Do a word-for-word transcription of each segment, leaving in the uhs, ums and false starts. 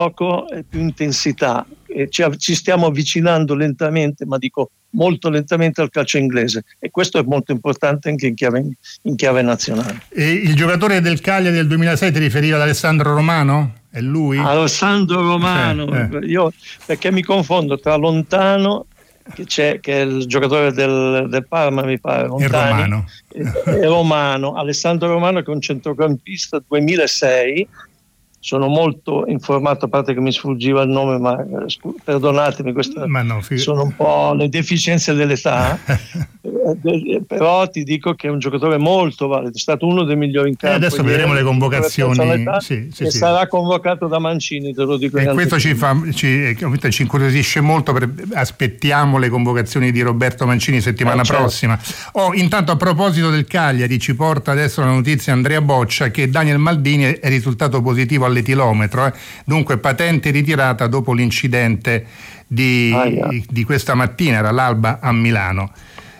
gioco e più intensità, e ci, ci stiamo avvicinando lentamente, ma dico molto lentamente, al calcio inglese, e questo è molto importante anche in chiave, in chiave nazionale. E il giocatore del Cagliari del duemilasei ti riferiva ad Alessandro Romano? È lui? Alessandro Romano, eh, eh. Io perché mi confondo tra Lontano, che c'è, che è il giocatore del, del Parma, mi pare, Lontani, e Romano. E, e Romano, Alessandro Romano, che è un centrocampista duemilasei. Sono molto informato, a parte che mi sfuggiva il nome, ma eh, perdonatemi, queste no, fig- sono un po' le deficienze dell'età. eh, però ti dico che è un giocatore molto valido, è stato uno dei migliori in campo. E adesso vedremo le convocazioni. Sì, sì, e sì. sarà convocato da Mancini, te lo dico. E questo ci, fa, ci, ci incuriosisce molto, per, aspettiamo le convocazioni di Roberto Mancini settimana eh, certo. prossima. Oh, intanto, a proposito del Cagliari, ci porta adesso la notizia Andrea Boccia che Daniel Maldini è risultato positivo all'etilometro, eh. dunque patente ritirata dopo l'incidente di, ah, yeah. di questa mattina, era l'Alba a Milano.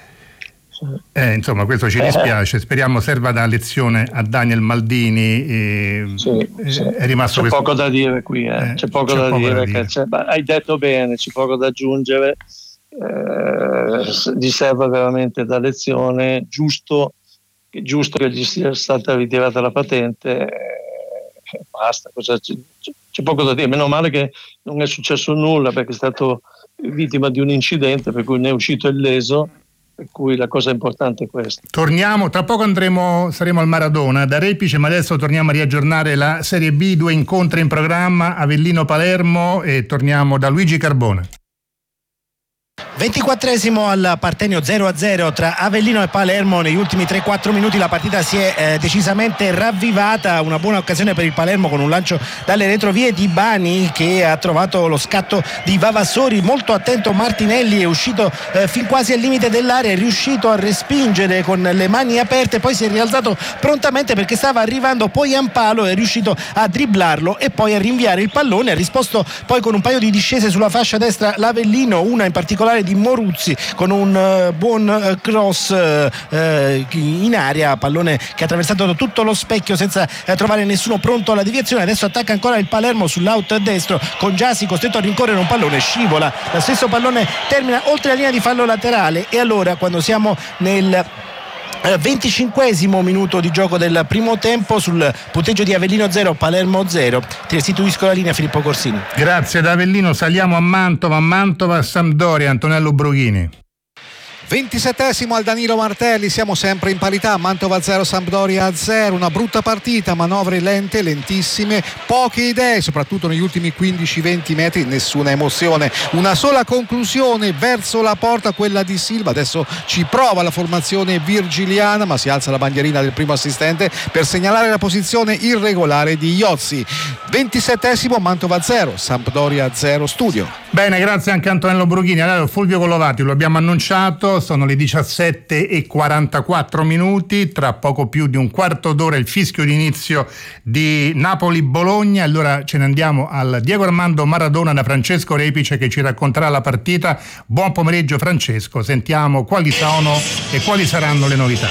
Eh, insomma, questo ci dispiace, speriamo serva da lezione a Daniel Maldini. Eh, sì, sì. È rimasto c'è questo... poco da dire qui, eh. c'è poco, c'è da, poco dire da dire, che hai detto bene, c'è poco da aggiungere, eh, gli serve veramente da lezione, giusto, giusto che gli sia stata ritirata la patente. Eh, basta, cosa c'è, c'è poco da dire, meno male che non è successo nulla, perché è stato vittima di un incidente per cui ne è uscito illeso, per cui la cosa importante è questa. Torniamo, tra poco andremo, saremo al Maradona da Repice, ma adesso torniamo a riaggiornare la Serie B, due incontri in programma, Avellino-Palermo, e torniamo da Luigi Carbone. ventiquattresimo al Partenio, zero a zero tra Avellino e Palermo. Negli ultimi tre quattro minuti la partita si è eh, decisamente ravvivata, una buona occasione per il Palermo con un lancio dalle retrovie di Bani, che ha trovato lo scatto di Vavassori, molto attento Martinelli, è uscito eh, fin quasi al limite dell'area, è riuscito a respingere con le mani aperte, poi si è rialzato prontamente perché stava arrivando poi a Palo, è riuscito a dribblarlo e poi a rinviare il pallone, ha risposto poi con un paio di discese sulla fascia destra l'Avellino, una in particolare di Moruzzi con un uh, buon uh, cross uh, in aria, pallone che ha attraversato tutto lo specchio senza uh, trovare nessuno pronto alla deviazione. Adesso attacca ancora il Palermo sull'out destro con Giasi costretto a rincorrere un pallone, scivola, lo stesso pallone termina oltre la linea di fallo laterale. E allora, quando siamo nel venticinquesimo minuto di gioco del primo tempo, sul punteggio di Avellino zero Palermo zero, ti restituisco la linea, Filippo Corsini. Grazie. Da Avellino saliamo a Mantova, Mantova Sampdoria, Antonello Brughini. ventisettesimo al Danilo Martelli, siamo sempre in parità, Mantova zero Sampdoria zero, una brutta partita, manovre lente, lentissime, poche idee, soprattutto negli ultimi quindici venti metri, nessuna emozione, una sola conclusione verso la porta, quella di Silva. Adesso ci prova la formazione virgiliana, ma si alza la bandierina del primo assistente per segnalare la posizione irregolare di Iozzi. ventisettesimo, Mantova zero Sampdoria zero studio. Bene, grazie anche a Antonello Brughini. Allora, Fulvio Collovati, lo abbiamo annunciato, sono le diciassette e quarantaquattro minuti, tra poco più di un quarto d'ora il fischio d'inizio di Napoli-Bologna. Allora ce ne andiamo al Diego Armando Maradona da Francesco Repice, che ci racconterà la partita. Buon pomeriggio Francesco, sentiamo quali sono e quali saranno le novità.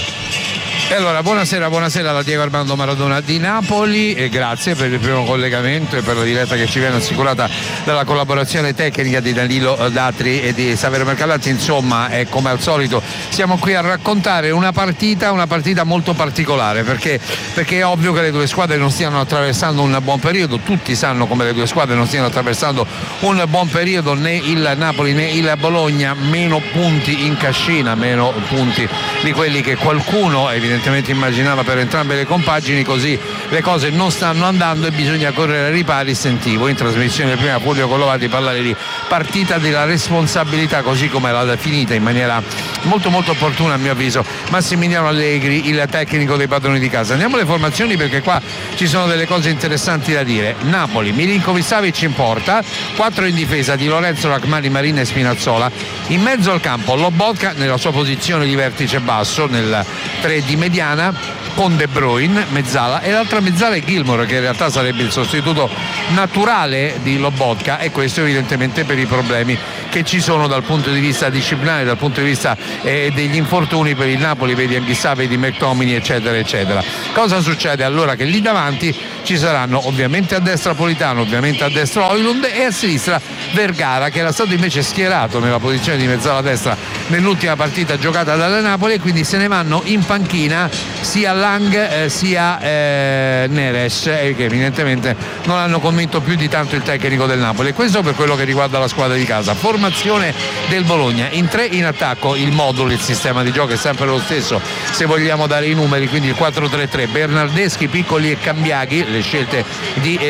E allora, buonasera, buonasera da Diego Armando Maradona di Napoli, e grazie per il primo collegamento e per la diretta che ci viene assicurata dalla collaborazione tecnica di Danilo Datri e di Saverio Mercalazzi. Insomma, è come al solito, siamo qui a raccontare una partita, una partita molto particolare, perché, perché è ovvio che le due squadre non stiano attraversando un buon periodo, tutti sanno come le due squadre non stiano attraversando un buon periodo, né il Napoli né il Bologna, meno punti in cascina, meno punti di quelli che qualcuno evidentemente immaginava per entrambe le compagini. Così le cose non stanno andando e bisogna correre ai ripari. Sentivo in trasmissione prima Fulvio Collovati parlare di partita della responsabilità, così come l'ha definita in maniera molto molto opportuna a mio avviso Massimiliano Allegri, il tecnico dei padroni di casa. Andiamo alle formazioni, perché qua ci sono delle cose interessanti da dire. Napoli, Milinkovic-Savic in porta, quattro in difesa di Lorenzo, Rachmani, Marina e Spinazzola, in mezzo al campo Lobotka nella sua posizione di vertice basso, nel tre di mediana, con De Bruyne, mezzala, e l'altra mezzala è Gilmour, che in realtà sarebbe il sostituto naturale di Lobotka, e questo evidentemente per i problemi che ci sono dal punto di vista disciplinare, dal punto di vista eh, degli infortuni per il Napoli, vedi Anghissà, vedi McTominay, eccetera eccetera. Cosa succede allora? Che lì davanti ci saranno ovviamente a destra Politano, ovviamente a destra Højlund, e a sinistra Vergara, che era stato invece schierato nella posizione di mezzala destra nell'ultima partita giocata dalla Napoli, e quindi se ne vanno in panchina sia Lang eh, sia eh, Neres, eh, che evidentemente non hanno convinto più di tanto il tecnico del Napoli. E questo per quello che riguarda la squadra di casa. Formazione del Bologna: in tre in attacco, il modulo, il sistema di gioco è sempre lo stesso se vogliamo dare i numeri, quindi il quattro tre tre, Bernardeschi, Piccoli e Cambiaghi, le scelte di